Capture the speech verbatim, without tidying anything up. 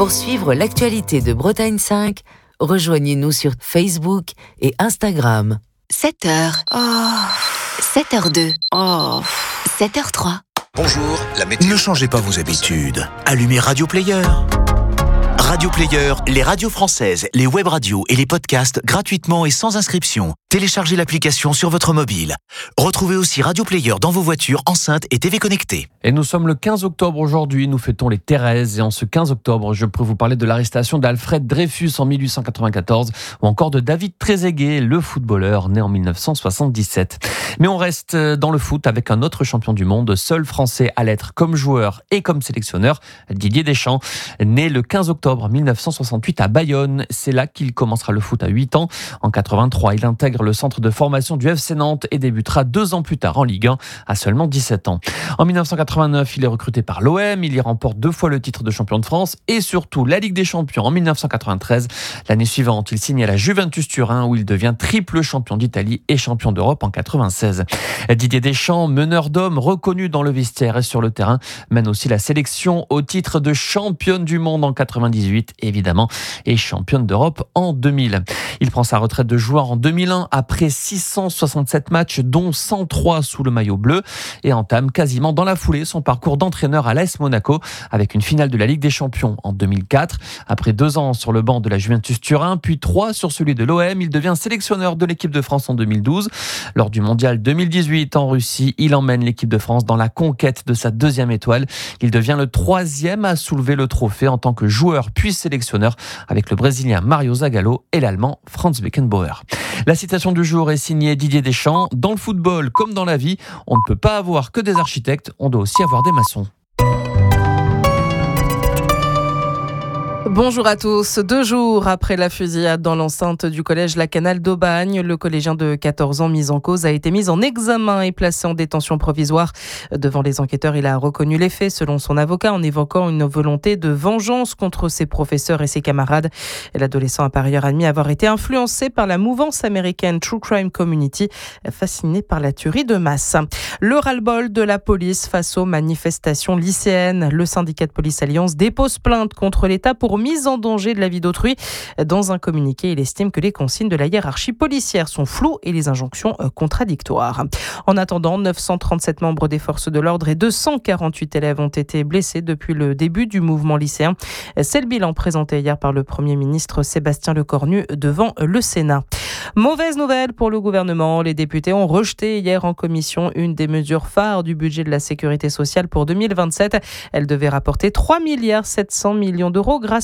Pour suivre l'actualité de Bretagne cinq, rejoignez-nous sur Facebook et Instagram. sept heures. Oh. sept heures deux. Oh. sept heures trois. Bonjour, la météo. Ne changez pas vos habitudes. Allumez Radio Player. Radio Player, les radios françaises, les web radios et les podcasts gratuitement et sans inscription. Téléchargez l'application sur votre mobile. Retrouvez aussi Radio Player dans vos voitures, enceintes et T V connectées. Et nous sommes le quinze octobre aujourd'hui, nous fêtons les Thérèses. Et en ce quinze octobre, je peux vous parler de l'arrestation d'Alfred Dreyfus en mille huit cent quatre-vingt-quatorze ou encore de David Trezeguet, le footballeur né en mille neuf cent soixante-dix-sept. Mais on reste dans le foot avec un autre champion du monde, seul français à l'être comme joueur et comme sélectionneur, Didier Deschamps, né le quinze octobre mille neuf cent soixante-huit à Bayonne. C'est là qu'il commencera le foot à huit ans. En quatre-vingt-trois, il intègre le centre de formation du F C Nantes et débutera deux ans plus tard en Ligue un à seulement dix-sept ans. En mille neuf cent quatre-vingt-neuf, il est recruté par l'O M. Il y remporte deux fois le titre de champion de France et surtout la Ligue des Champions en mille neuf cent quatre-vingt-treize. L'année suivante, il signe à la Juventus Turin où il devient triple champion d'Italie et champion d'Europe en quatre-vingt-seize. Didier Deschamps, meneur d'hommes reconnu dans le vestiaire et sur le terrain, mène aussi la sélection au titre de championne du monde en quatre-vingt-dix-huit, évidemment, et championne d'Europe en deux mille. Il prend sa retraite de joueur en deux mille un après six cent soixante-sept matchs, dont cent trois sous le maillot bleu, et entame quasiment dans la foulée son parcours d'entraîneur à l'A S Monaco avec une finale de la Ligue des Champions en deux mille quatre. Après deux ans sur le banc de la Juventus Turin, puis trois sur celui de l'O M, il devient sélectionneur de l'équipe de France en deux mille douze. Lors du mondial deux mille dix-huit en Russie, il emmène l'équipe de France dans la conquête de sa deuxième étoile. Il devient le troisième à soulever le trophée en tant que joueur puis sélectionneur avec le Brésilien Mario Zagallo et l'Allemand Franz Beckenbauer. La citation du jour est signée Didier Deschamps. Dans le football comme dans la vie, on ne peut pas avoir que des architectes, on doit aussi avoir des maçons. Bonjour à tous. Deux jours après la fusillade dans l'enceinte du collège La Canale d'Aubagne, le collégien de quatorze ans mis en cause a été mis en examen et placé en détention provisoire. Devant les enquêteurs, il a reconnu les faits selon son avocat en évoquant une volonté de vengeance contre ses professeurs et ses camarades. L'adolescent a par ailleurs admis avoir été influencé par la mouvance américaine True Crime Community, fasciné par la tuerie de masse. Le ras-le-bol de la police face aux manifestations lycéennes. Le syndicat de police Alliance dépose plainte contre l'État pour mise en danger de la vie d'autrui. Dans un communiqué, il estime que les consignes de la hiérarchie policière sont floues et les injonctions contradictoires. En attendant, neuf cent trente-sept membres des forces de l'ordre et deux cent quarante-huit élèves ont été blessés depuis le début du mouvement lycéen. C'est le bilan présenté hier par le Premier ministre Sébastien Lecornu devant le Sénat. Mauvaise nouvelle pour le gouvernement. Les députés ont rejeté hier en commission une des mesures phares du budget de la sécurité sociale pour deux mille vingt-sept. Elle devait rapporter trois milliards sept cents millions d'euros grâce